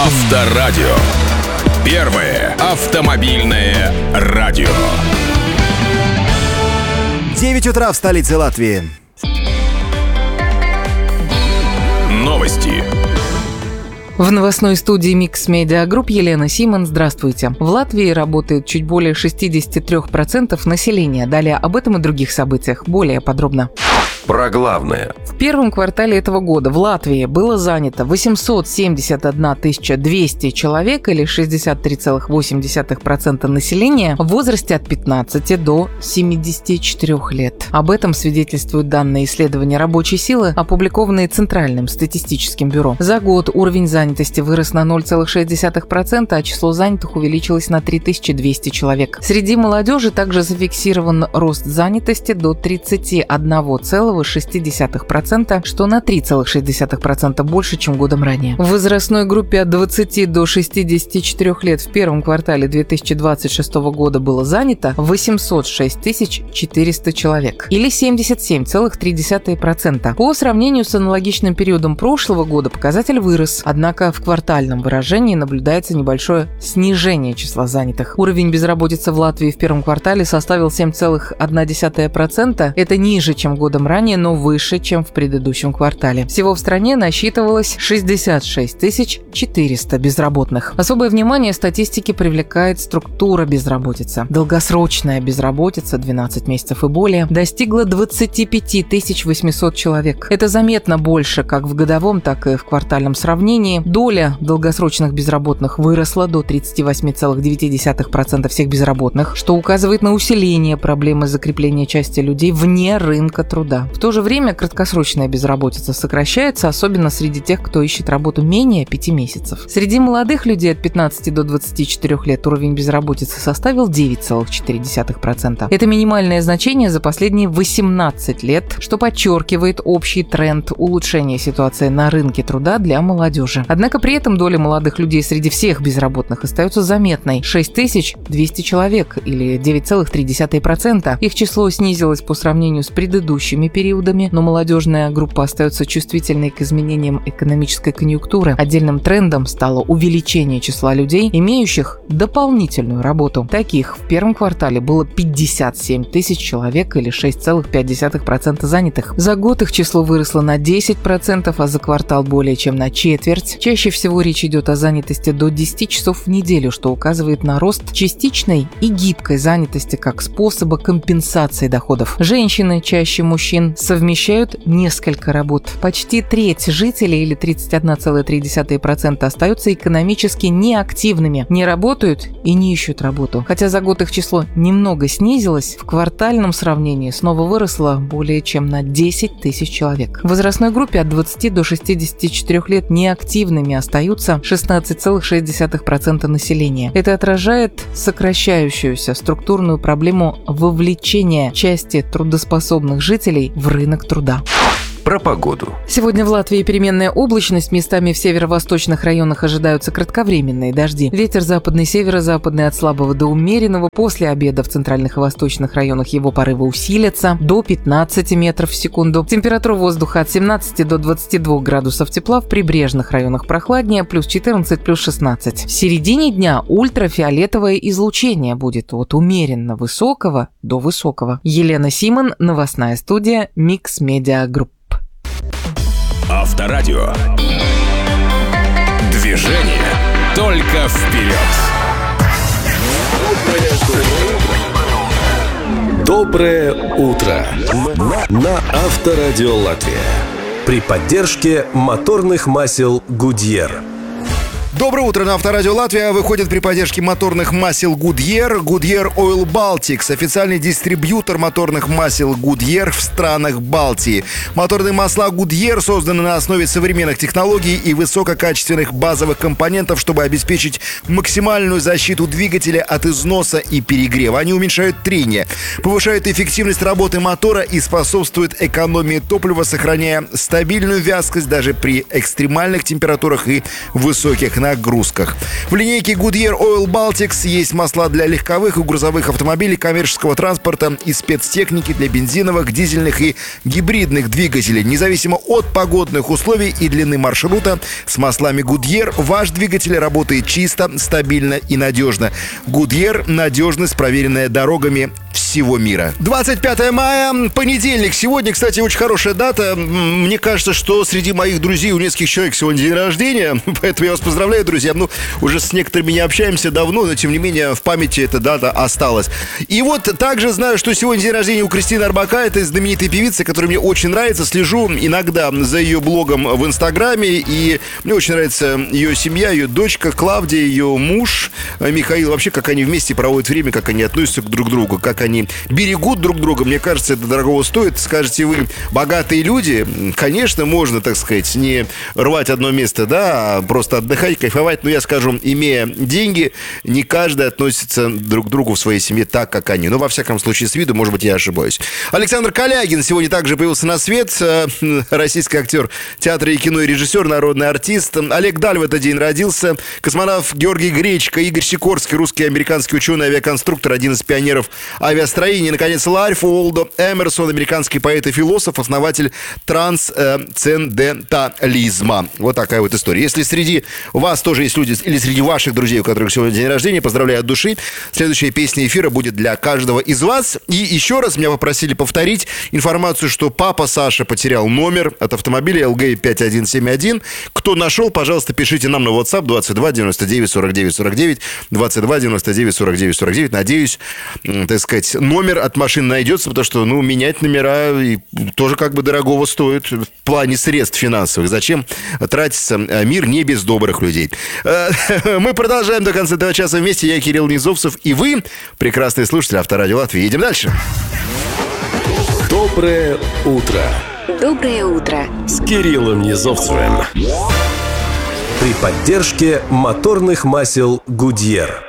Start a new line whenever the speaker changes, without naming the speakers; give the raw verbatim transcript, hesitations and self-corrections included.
Авторадио. Первое автомобильное радио.
девять утра в столице Латвии.
Новости.
В новостной студии Mix Media Group Елена Симон. Здравствуйте. В Латвии работает чуть более шестьдесят три процента населения. Далее об этом и других событиях более подробно.
Про главное.
В первом квартале этого года в Латвии было занято восемьсот семьдесят одна тысяча двести человек, или шестьдесят три целых восемь десятых процента населения в возрасте от пятнадцати до семидесяти четырёх лет. Об этом свидетельствуют данные исследования рабочей силы, опубликованные Центральным статистическим бюро. За год уровень занятости вырос на ноль целых шесть десятых процента, а число занятых увеличилось на три тысячи двести человек. Среди молодежи также зафиксирован рост занятости до тридцати одного целого шести десятых процента, что на три целых шесть десятых процента больше, чем годом ранее. В возрастной группе от двадцати до шестидесяти четырёх лет в первом квартале две тысячи двадцать шестого года было занято восемьсот шесть тысяч четыреста человек, или семьдесят семь целых три десятых процента. По сравнению с аналогичным периодом прошлого года показатель вырос, однако в квартальном выражении наблюдается небольшое снижение числа занятых. Уровень безработицы в Латвии в первом квартале составил семь целых одна десятая процента. Это ниже, чем годом ранее, но выше, чем в предыдущем квартале. Всего в стране насчитывалось шестьдесят шесть тысяч четыреста безработных. Особое внимание статистики привлекает структура безработицы. Долгосрочная безработица двенадцать месяцев и более достигла двадцати пяти тысяч восьмисот человек. Это заметно больше как в годовом, так и в квартальном сравнении. Доля долгосрочных безработных выросла до тридцати восьми целых девяти десятых процента всех безработных, что указывает на усиление проблемы закрепления части людей вне рынка труда. В то же время краткосрочная безработица сокращается, особенно среди тех, кто ищет работу менее пяти месяцев. Среди молодых людей от пятнадцати до двадцати четырёх лет уровень безработицы составил девять целых четыре десятых процента. Это минимальное значение за последние восемнадцать лет, что подчеркивает общий тренд улучшения ситуации на рынке труда для молодежи. Однако при этом доля молодых людей среди всех безработных остается заметной – шесть тысяч двести человек, или девять целых три десятых процента. Их число снизилось по сравнению с предыдущими периодами, но молодежная группа остается чувствительной к изменениям экономической конъюнктуры. Отдельным трендом стало увеличение числа людей, имеющих дополнительную работу. Таких в первом квартале было пятьдесят семь тысяч человек, или шесть целых пять десятых процента занятых. За год их число выросло на десять процентов, а за квартал более чем на четверть. Чаще всего речь идет о занятости до десяти часов в неделю, что указывает на рост частичной и гибкой занятости как способа компенсации доходов. Женщины чаще мужчин совмещают несколько работ. Почти треть жителей, или тридцать один целых три десятых процента, остаются экономически неактивными, не работают и не ищут работу. Хотя за год их число немного снизилось, в квартальном сравнении снова выросло более чем на десять тысяч человек. В возрастной группе от двадцати до шестидесяти четырёх лет неактивными остаются шестнадцать целых шесть десятых процента населения. Это отражает сокращающуюся структурную проблему вовлечения части трудоспособных жителей в рынок труда.
Про погоду.
Сегодня в Латвии переменная облачность. Местами в северо-восточных районах ожидаются кратковременные дожди. Ветер западный, северо-западный от слабого до умеренного. После обеда в центральных и восточных районах его порывы усилятся до пятнадцати метров в секунду. Температура воздуха от семнадцати до двадцати двух градусов тепла. В прибрежных районах прохладнее, плюс четырнадцать, плюс шестнадцать. В середине дня ультрафиолетовое излучение будет от умеренно высокого до высокого. Елена Симон, новостная студия Mix Media Group.
Авторадио. Движение только вперед.
Доброе утро на Авторадио Латвия при поддержке моторных масел Goodyear.
Доброе утро на Авторадио Латвия. Выходит при поддержке моторных масел Goodyear. Goodyear Oil Baltics – официальный дистрибьютор моторных масел Goodyear в странах Балтии. Моторные масла Goodyear созданы на основе современных технологий и высококачественных базовых компонентов, чтобы обеспечить максимальную защиту двигателя от износа и перегрева. Они уменьшают трение, повышают эффективность работы мотора и способствуют экономии топлива, сохраняя стабильную вязкость даже при экстремальных температурах и высоких напряжениях. нагрузках. В линейке Goodyear Oil Baltics есть масла для легковых и грузовых автомобилей, коммерческого транспорта и спецтехники для бензиновых, дизельных и гибридных двигателей. Независимо от погодных условий и длины маршрута, с маслами Goodyear ваш двигатель работает чисто, стабильно и надежно. Goodyear – надежность, проверенная дорогами всего мира. двадцать пятое мая, понедельник. Сегодня, кстати, очень хорошая дата. Мне кажется, что среди моих друзей у нескольких человек сегодня день рождения. Поэтому я вас поздравляю, друзья. Ну, уже с некоторыми не общаемся давно, но, тем не менее, в памяти эта дата осталась. И вот также знаю, что сегодня день рождения у Кристины Арбака. Это знаменитой певицы, которая мне очень нравится. Слежу иногда за ее блогом в Инстаграме. И мне очень нравится ее семья, ее дочка Клавдия, ее муж Михаил. Вообще, как они вместе проводят время, как они относятся друг к другу, как они берегут друг друга. Мне кажется, это дорогого стоит. Скажете вы, богатые люди, конечно, можно, так сказать, не рвать одно место, да, а просто отдыхать, кайфовать. Но я скажу, имея деньги, не каждый относится друг к другу в своей семье так, как они. Но, во всяком случае, с виду, может быть, я ошибаюсь. Александр Калягин сегодня также появился на свет. Российский актер театра и кино и режиссер, народный артист. Олег Даль в этот день родился. Космонавт Георгий Гречко, Игорь Сикорский, русский и американский ученый, авиаконструктор, один из пионеров авиастроения. И, наконец, Ральф Уолдо Эмерсон, американский поэт и философ, основатель трансцендентализма. Вот такая вот история. Если среди вас тоже есть люди, или среди ваших друзей, у которых сегодня день рождения, поздравляю от души. Следующая песня эфира будет для каждого из вас. И еще раз меня попросили повторить информацию, что папа Саша потерял номер от автомобиля эл джи пять один семь один. Кто нашел, пожалуйста, пишите нам на WhatsApp двадцать два девяносто девять сорок девять сорок девять, двадцать два девяносто девять сорок девять сорок девять. Надеюсь, так сказать, номер от машины найдется, потому что, ну, менять номера и тоже как бы дорогого стоит в плане средств финансовых. Зачем тратиться? Мир не без добрых людей. Мы продолжаем до конца этого часа вместе. Я Кирилл Низовцев и вы, прекрасные слушатели Авторадио Латвии. Едем дальше.
Доброе утро.
Доброе утро.
С Кириллом Низовцевым. При поддержке моторных масел Goodyear.